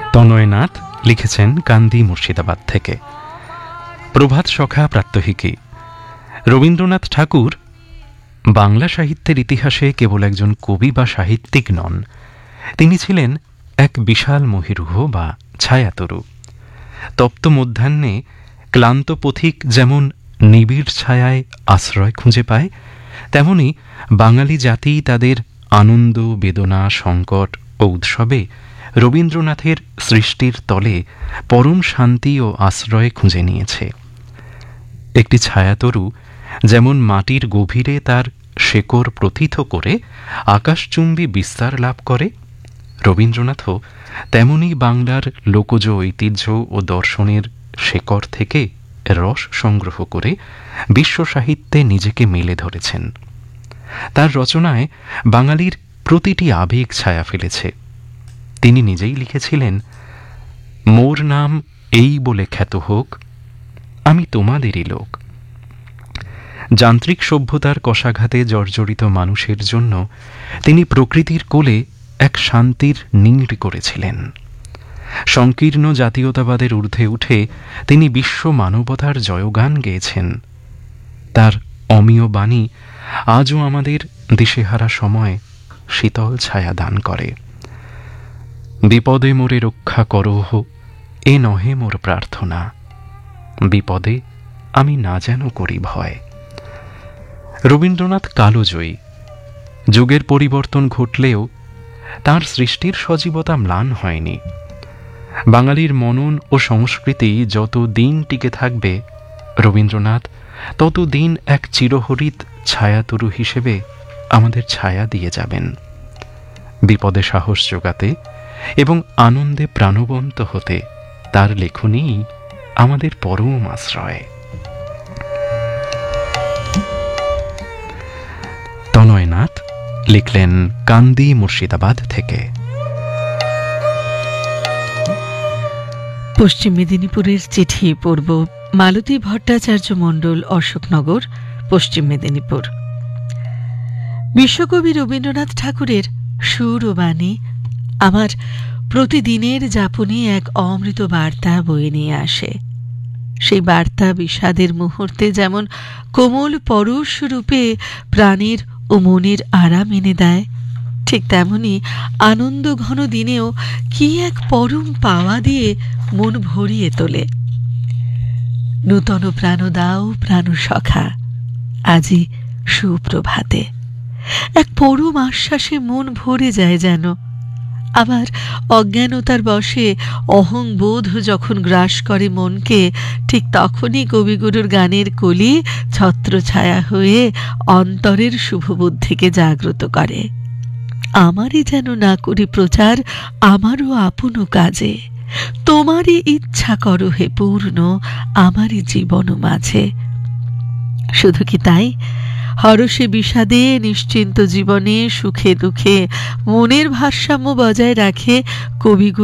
তনয়নাথ লিখেছেন কান্দি মুর্শিদাবাদ থেকে। প্রভাত সখা প্রাত্যহিকী। রবীন্দ্রনাথ ঠাকুর বাংলা সাহিত্যের ইতিহাসে কেবল একজন কবি বা সাহিত্যিক নন, তিনি ছিলেন এক বিশাল মহীরুহ বা ছায়াতরু। তপ্ত মধ্যাহ্নে ক্লান্ত পথিক যেমন নিবিড় ছায়ায় আশ্রয় খুঁজে পায়, তেমনি বাঙালি জাতি তাদের আনন্দ, বেদনা, সংকট ও উৎসবে রবীন্দ্রনাথের সৃষ্টির তলে পরম শান্তি ও আশ্রয় খুঁজে নিয়েছে। একটি ছায়াতরু যেমন মাটির গভীরে তার শেকড় প্রথিত করে আকাশচুম্বী বিস্তার লাভ করে, রবীন্দ্রনাথও তেমনি বাংলার লোকজ ঐতিহ্য ও দর্শনের শেকড় থেকে রস সংগ্রহ করে বিশ্ব সাহিত্যে নিজেকে মেলে ধরেছেন। তার রচনায় বাঙালির প্রতিটি আবেগ ছায়া ফেলেছে। তিনি নিজেই লিখেছিলেন, মোর নাম এই বলে খ্যাত হোক, আমি তোমাদেরই লোক। যান্ত্রিক সভ্যতার কষাঘাতে জর্জরিত মানুষের জন্য তিনি প্রকৃতির কোলে এক শান্তির নীড় করেছিলেন। সংকীর্ণ জাতীয়তাবাদের ঊর্ধ্বে উঠে তিনি বিশ্ব মানবতার জয়গান গেয়েছেন। তার অমীয় বাণী আজও আমাদের দিশেহারা সময় শীতল ছায়া দান করে। বিপদে মোরে রক্ষা করোহ, এ নহে মোর প্রার্থনা, বিপদে আমি না যেন করি ভয়। রবীন্দ্রনাথ কালজয়ী। যুগের পরিবর্তন ঘটলেও তাঁর সৃষ্টির সজীবতা ম্লান হয়নি। বাঙালির মনন ও সংস্কৃতি যত দিন টিকে থাকবে, রবীন্দ্রনাথ ততদিন এক চিরহরিত ছায়াতরু হিসেবে আমাদের ছায়া দিয়ে যাবেন, বিপদে সাহস জোগাতে এবং আনন্দে প্রাণবন্ত হতে তার লেখনীই আমাদের পরম আশ্রয়। তনয়নাথ লিখলেন কান্দি মুর্শিদাবাদ থেকে। পশ্চিম মেদিনীপুরের চিঠি পড়ব। মালতী ভট্টাচার্য মণ্ডল, অশোকনগর, পশ্চিম মেদিনীপুর। বিশ্বকবি রবীন্দ্রনাথ ঠাকুরের সুর ও বাণী আমার প্রতিদিনের যাপনে এক অমৃত বার্তা বয়ে নিয়ে আসে। সেই বার্তা বিষাদের মুহূর্তে যেমন কোমল পরশ রূপে প্রাণের ও মনের আরাম এনে দেয়, ঠিক তেমনি আনন্দ ঘন দিনেও কি এক পরম পাওয়া দিয়ে মন ভরিয়ে তোলে। নূতন প্রাণ দাও প্রাণ সখা, আজি সুপ্রভাতে। এক পরম আশ্বাসে মন ভরে যায় যেন। আবার অজ্ঞানতার বশে অহংবোধ যখন গ্রাস করে মনকে, ঠিক তখনই কবিগুরুর গানের কলি ছত্রছায়া হয়ে অন্তরের শুভবুদ্ধিকে জাগ্রত করে। আমারই যেন না করি প্রচার আমারও আপন কাজে, তোমারই ইচ্ছা করো হে পূর্ণ আমারই জীবন মাঝে। শুধু কি তাই, হরষে বিষাদে নিশ্চিন্ত জীবনে সুখে দুঃখে মনের ভারসাম্য বজায় রাখে কবিগুরু